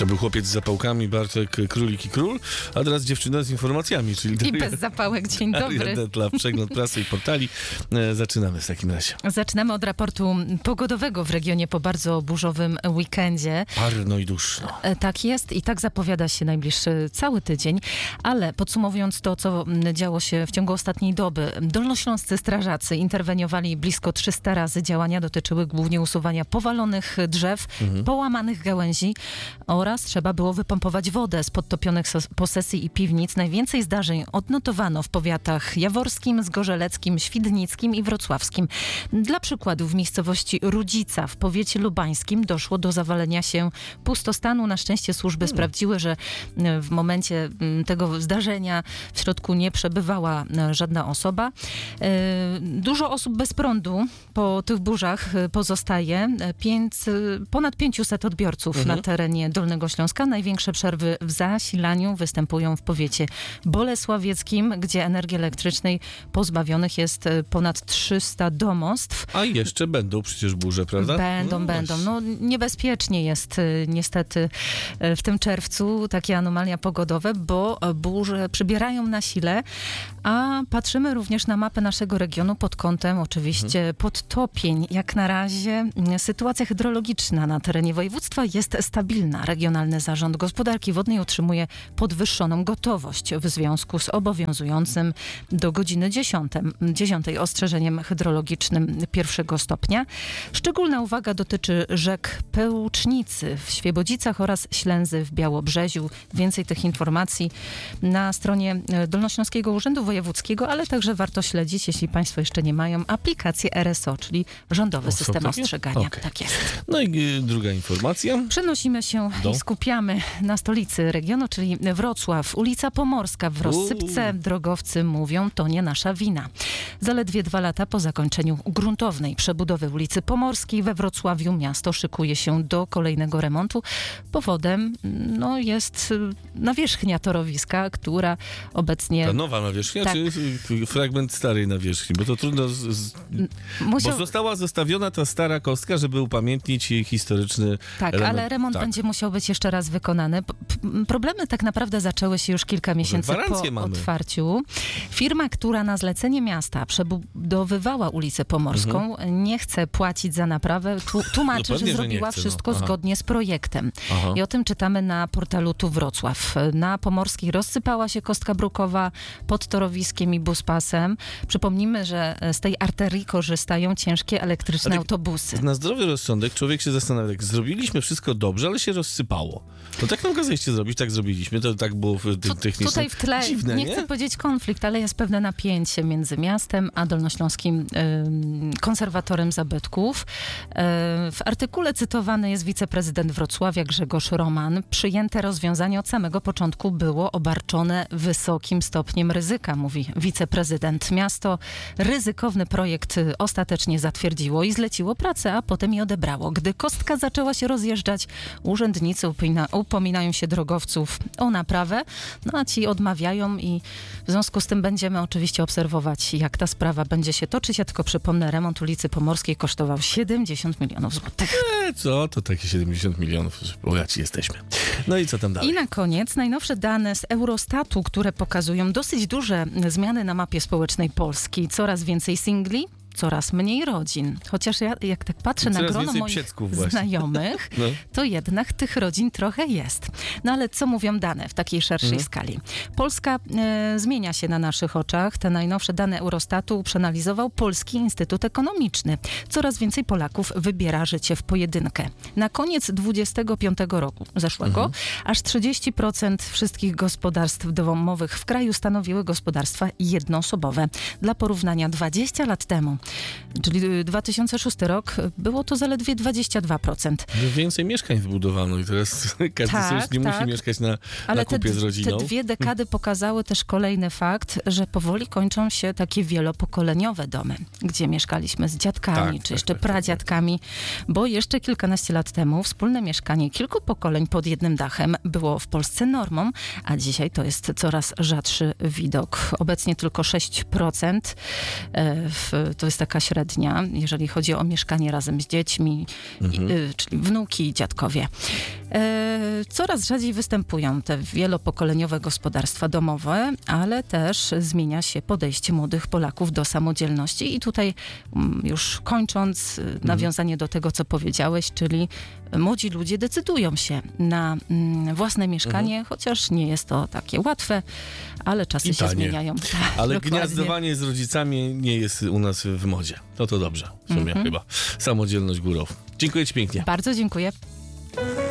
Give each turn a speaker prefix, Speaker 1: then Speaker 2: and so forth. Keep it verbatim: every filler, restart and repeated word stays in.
Speaker 1: To był chłopiec z zapałkami, Bartek Królik i Król, a teraz dziewczyna z informacjami, czyli
Speaker 2: I bez zapałek. Dzień dobry.
Speaker 1: Dla przegląd prasy i portali. E, zaczynamy w takim razie.
Speaker 2: Zaczynamy od raportu pogodowego w regionie po bardzo burzowym weekendzie.
Speaker 1: Parno i duszno.
Speaker 2: E, tak jest i tak zapowiada się najbliższy cały tydzień, ale podsumowując to, co działo się w ciągu ostatniej doby, dolnośląscy strażacy interweniowali blisko trzysta razy. Działania dotyczyły głównie usuwania powalonych drzew, mhm. połamanych gałęzi oraz trzeba było wypompować wodę z podtopionych posesji i piwnic. Najwięcej zdarzeń odnotowano w powiatach jaworskim, zgorzeleckim, świdnickim i wrocławskim. Dla przykładu w miejscowości Rudzica w powiecie lubańskim doszło do zawalenia się pustostanu. Na szczęście służby hmm. sprawdziły, że w momencie tego zdarzenia w środku nie przebywała żadna osoba. Dużo osób bez prądu po tych burzach pozostaje. Pięć, ponad pięciuset odbiorców hmm. na terenie Dolnego Śląska. Największe przerwy w zasilaniu występują w powiecie bolesławieckim, gdzie energii elektrycznej pozbawionych jest ponad trzysta domostw.
Speaker 1: A jeszcze będą przecież burze, prawda?
Speaker 2: Będą, no będą. No, niebezpiecznie jest niestety w tym czerwcu takie anomalia pogodowe, bo burze przybierają na sile, a patrzymy również na mapę naszego regionu pod kątem oczywiście hmm. podtopień. Jak na razie sytuacja hydrologiczna na terenie województwa jest stabilna. Regionalny Zarząd Gospodarki Wodnej utrzymuje podwyższoną gotowość w związku z obowiązującym do godziny dziesiątej ostrzeżeniem hydrologicznym pierwszego stopnia. Szczególna uwaga dotyczy rzek Pełucznicy w Świebodzicach oraz Ślęzy w Białobrzeziu. Więcej tych informacji na stronie Dolnośląskiego Urzędu Wojewódzkiego, ale także warto śledzić, jeśli Państwo jeszcze nie mają, aplikację R S O, czyli Rządowy o, System Ostrzegania. Okay. Tak jest.
Speaker 1: No i druga informacja.
Speaker 2: Przenosimy się Do? i skupiamy na stolicy regionu, czyli Wrocław. Ulica Pomorska w rozsypce. Uuu. Drogowcy mówią, to nie nasza wina. Zaledwie dwa lata po zakończeniu gruntownej przebudowy ulicy Pomorskiej we Wrocławiu miasto szykuje się do kolejnego remontu. Powodem no, jest nawierzchnia torowiska, która obecnie...
Speaker 1: Ta nowa nawierzchnia, tak. czy fragment starej nawierzchni? Bo to trudno... Z, z... Musiał... Bo została zostawiona ta stara kostka, żeby upamiętnić jej historyczny
Speaker 2: Tak,
Speaker 1: element.
Speaker 2: ale remont tak. będzie musiał być jeszcze raz wykonany. P- problemy tak naprawdę zaczęły się już kilka miesięcy po mamy. otwarciu. Firma, która na zlecenie miasta przebudowywała ulicę Pomorską, mhm. nie chce płacić za naprawę. Tłumaczy, no pewnie, że zrobiła że chce, wszystko no. zgodnie z projektem. Aha. I o tym czytamy na portalu Tu Wrocław. Na Pomorskiej rozsypała się kostka brukowa pod torowiskiem i buspasem. Przypomnijmy, że z tej arterii korzystają ciężkie elektryczne tak autobusy.
Speaker 1: Na zdrowy rozsądek człowiek się zastanawia, jak zrobiliśmy wszystko dobrze, ale się rozsypało. No tak nam kazaliście zrobić, tak zrobiliśmy. To tak było w ty- technicznie.
Speaker 2: Tutaj w tle,
Speaker 1: dziwne,
Speaker 2: nie,
Speaker 1: nie
Speaker 2: chcę powiedzieć konflikt, ale jest pewne napięcie między miastem a dolnośląskim y, konserwatorem zabytków. Y, w artykule cytowany jest wiceprezydent Wrocławia Grzegorz Roman. Przyjęte rozwiązanie od samego początku było obarczone wysokim stopniem ryzyka, mówi wiceprezydent. Miasto ryzykowny projekt ostatecznie zatwierdziło i zleciło pracę, a potem je odebrało. Gdy kostka zaczęła się rozjeżdżać, urzędnicy upomina, upominają się drogowców o naprawę, no a ci odmawiają i w związku z tym będziemy oczywiście obserwować, jak ta sprawa będzie się toczyć. Ja tylko przypomnę, remont ulicy Pomorskiej kosztował siedemdziesiąt milionów złotych.
Speaker 1: E, co? To takie siedemdziesiąt milionów, bogaci jesteśmy. No i co tam dalej?
Speaker 2: I na koniec najnowsze dane z Eurostatu, które pokazują dosyć duże zmiany na mapie społecznej Polski. Coraz więcej singli, coraz mniej rodzin. Chociaż ja, jak tak patrzę na grono moich znajomych, no. to jednak tych rodzin trochę jest. No ale co mówią dane w takiej szerszej mhm. skali? Polska e, zmienia się na naszych oczach. Te najnowsze dane Eurostatu przeanalizował Polski Instytut Ekonomiczny. Coraz więcej Polaków wybiera życie w pojedynkę. Na koniec dwudziestego piątego roku zeszłego mhm. aż trzydzieści procent wszystkich gospodarstw domowych w kraju stanowiły gospodarstwa jednoosobowe. Dla porównania dwadzieścia lat temu, czyli dwa tysiące szósty rok, było to zaledwie dwadzieścia dwa procent.
Speaker 1: Więcej mieszkań wybudowano i teraz każdy tak, sobie nie tak. musi mieszkać na,
Speaker 2: Ale
Speaker 1: na kupie
Speaker 2: te,
Speaker 1: z rodziną.
Speaker 2: te dwie dekady pokazały też kolejny fakt, że powoli kończą się takie wielopokoleniowe domy, gdzie mieszkaliśmy z dziadkami, tak, czy tak, jeszcze tak, pradziadkami, bo jeszcze kilkanaście lat temu wspólne mieszkanie kilku pokoleń pod jednym dachem było w Polsce normą, a dzisiaj to jest coraz rzadszy widok. Obecnie tylko sześć procent w, to jest taka średnia, jeżeli chodzi o mieszkanie razem z dziećmi, mhm. y, czyli wnuki i dziadkowie. Coraz rzadziej występują te wielopokoleniowe gospodarstwa domowe, ale też zmienia się podejście młodych Polaków do samodzielności. I tutaj już kończąc, nawiązanie do tego, co powiedziałeś, czyli młodzi ludzie decydują się na własne mieszkanie, mhm. chociaż nie jest to takie łatwe, ale czasy
Speaker 1: I
Speaker 2: się
Speaker 1: tanie.
Speaker 2: zmieniają. Tak,
Speaker 1: ale
Speaker 2: dokładnie.
Speaker 1: gniazdowanie z rodzicami nie jest u nas w modzie. No to dobrze, w sumie
Speaker 2: mhm.
Speaker 1: chyba. Samodzielność górą. Dziękuję ci pięknie.
Speaker 2: Bardzo dziękuję.